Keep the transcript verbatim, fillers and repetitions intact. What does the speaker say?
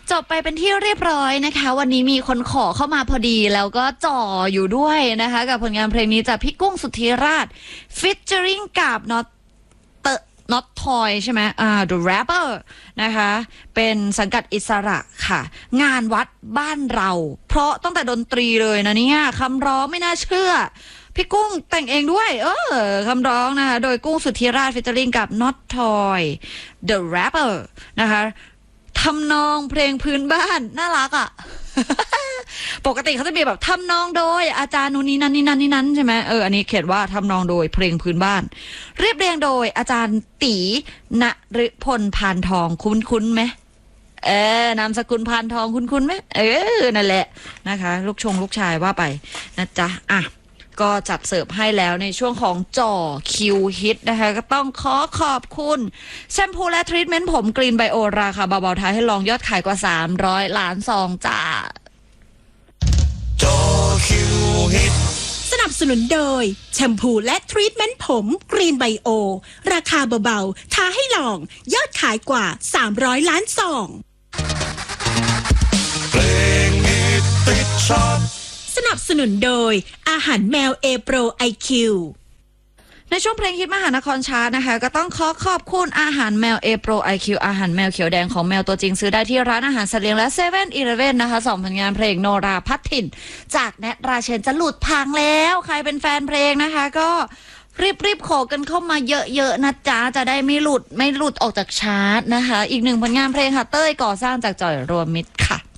จบไปเป็นที่เรียบร้อยนะคะวันนี้มีคนขอเข้ามาพอดีแล้วก็จ่ออยู่ด้วยนะคะกับผลงานเพลงนี้จากพี่กุ้งสุทธิราช featuring กับ not not toy ใช่ไหมอ่า the rapper นะคะเป็นสังกัดอิสระค่ะงานวัดบ้านเราเพราะตั้งแต่ดนตรีเลยนะเนี่ยคำร้องไม่น่าเชื่อพี่กุ้งแต่งเองด้วยเออคำร้องนะคะโดยกุ้งสุทธิราช featuring กับ not toy the rapper นะคะทำนองเพลงพื้นบ้านน่ารักอ่ะ ปกติเขาจะมีแบบทำนองโดยอาจารย์นู่นนี่นั่นนี่นั่นนี่นั่นใช่ไหมเอออันนี้เขียนว่าทำนองโดยเพลงพื้นบ้านเรียบเรียงโดยอาจารย์ตีณฤพลพานทองคุ้นคุ้นไหมเออนามสกุลพานทองคุ้นคุ้นไหมเออนั่นแหละนะคะลูกชงลูกชายว่าไปนะจ๊ะอ่ะก็จัดเสิร์ฟให้แล้วในช่วงของจ่อคิวฮิตนะคะก็ต้องขอขอบคุณแชมพูและทรีทเมนต์ผมกรีนไบโอราคาเบาๆท้ายให้ลองยอดขายกว่าสามร้อยล้านซองจ้าจ่อคิวฮิตสนับสนุนโดยแชมพูและทรีทเมนต์ผมกรีนไบโอราคาเบาๆท้าให้ลองยอดขายกว่าสามร้อยล้านซองเพลงฮิตติดชาร์ตสนับสนุนโดยอาหารแมวเอโปรไอคิวในช่วงเพลงฮิตมหานครชาร์ตนะคะก็ต้องขอขอบคุณอาหารแมวเอโปรไอคิวอาหารแมวเขียวแดงของแมวตัวจริงซื้อได้ที่ร้านอาหารสัตว์เลี้ยงและเซเว่นอีเลฟเว่นนะคะสองผลงานเพลงโนราพัฒถิ่นจากแนทราเชนจะหลุดพังแล้วใครเป็นแฟนเพลงนะคะก็รีบๆขอกันเข้ามาเยอะๆนะจ๊ะจะได้ไม่หลุดไม่หลุดออกจากชาร์ตนะคะอีกหนึ่งผลงานเพลงค่ะเต้ยก่อสร้างจากจ่อยรวมมิตรค่ะ